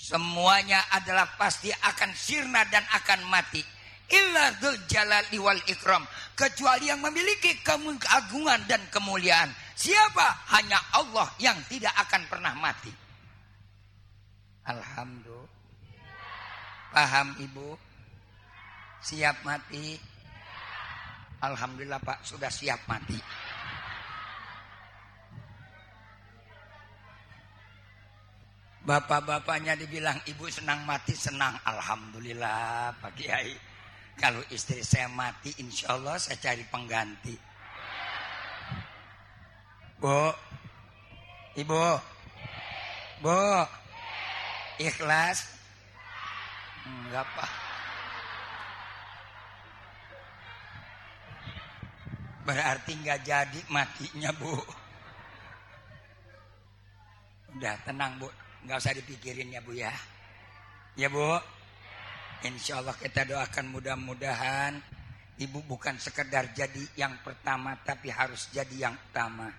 Semuanya adalah pasti akan sirna dan akan mati. Illa dzul jalali wal ikram, kecuali yang memiliki keagungan dan kemuliaan. Siapa? Hanya Allah yang tidak akan pernah mati. Alhamdulillah. Paham Ibu? Siap mati? Alhamdulillah Pak, sudah siap mati. Bapak-bapaknya dibilang ibu senang mati, senang. Alhamdulillah Pak Kiai. Kalau istri saya mati, insya Allah saya cari pengganti. Bu, Ibu, Bu, ikhlas? Enggak Pak. Berarti enggak jadi matinya Bu. Udah tenang Bu, enggak usah dipikirin ya Bu ya. Ya Bu. Insya Allah kita doakan mudah-mudahan ibu bukan sekedar jadi yang pertama, tapi harus jadi yang utama.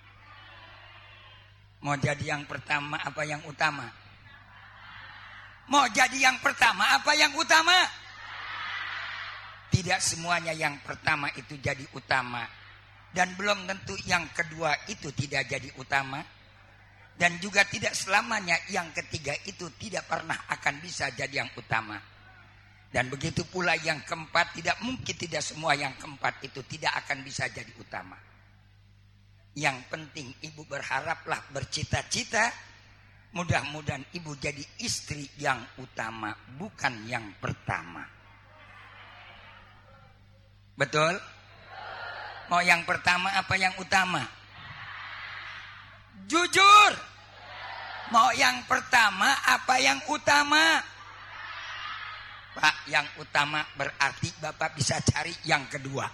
Mau jadi yang pertama apa yang utama? Mau jadi yang pertama apa yang utama? Tidak semuanya yang pertama itu jadi utama. Dan belum tentu yang kedua itu tidak jadi utama. Dan juga tidak selamanya yang ketiga itu tidak pernah akan bisa jadi yang utama. Dan begitu pula yang keempat, tidak mungkin tidak semua yang keempat itu tidak akan bisa jadi utama. Yang penting ibu berharaplah, bercita-cita, mudah-mudahan ibu jadi istri yang utama, bukan yang pertama. Betul? Mau yang pertama apa yang utama? Jujur. Mau yang pertama apa yang utama? Pak, yang utama berarti Bapak bisa cari yang kedua.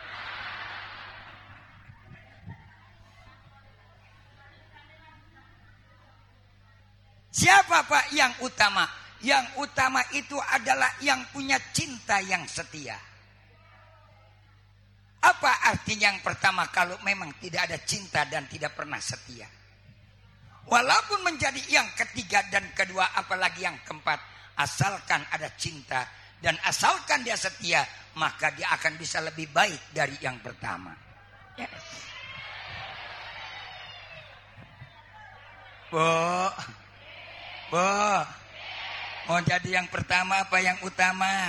Siapa Pak yang utama? Yang utama itu adalah yang punya cinta yang setia. Apa artinya yang pertama kalau memang tidak ada cinta dan tidak pernah setia? Walaupun menjadi yang ketiga dan kedua, apalagi yang keempat, asalkan ada cinta dan asalkan dia setia, maka dia akan bisa lebih baik dari yang pertama. Yes. Bu, mau jadi yang pertama apa yang utama?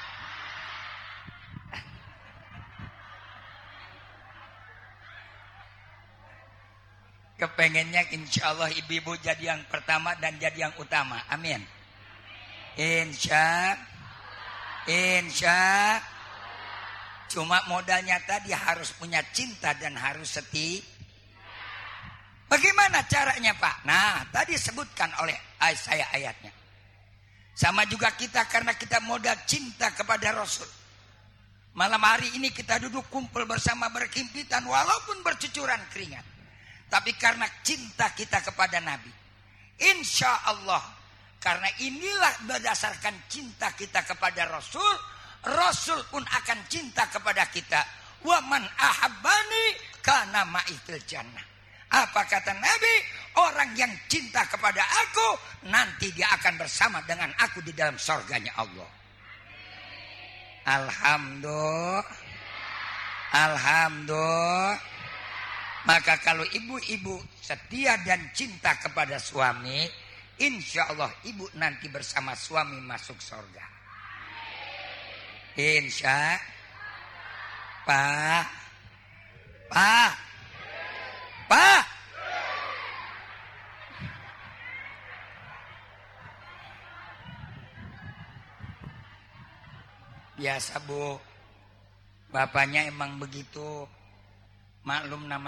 Kepengennya insya Allah ibu-ibu jadi yang pertama dan jadi yang utama. Amin. Insya. Cuma modalnya tadi harus punya cinta dan harus setia. Bagaimana caranya Pak? Nah, tadi sebutkan oleh saya ayatnya. Sama juga kita, karena kita modal cinta kepada Rasul. Malam hari ini kita duduk kumpul bersama berhimpitan walaupun bercucuran keringat. Tapi karena cinta kita kepada Nabi. Insya Allah. Karena inilah berdasarkan cinta kita kepada Rasul, Rasul pun akan cinta kepada kita. Wa man ahabbani kana ma'i fil jannah. Apa kata Nabi? Orang yang cinta kepada aku, nanti dia akan bersama dengan aku di dalam surganya Allah. Alhamdulillah. Maka kalau ibu-ibu setia dan cinta kepada suami, insya Allah ibu nanti bersama suami masuk surga. Insya Pak. Biasa Bu, bapaknya emang begitu. Maklum nama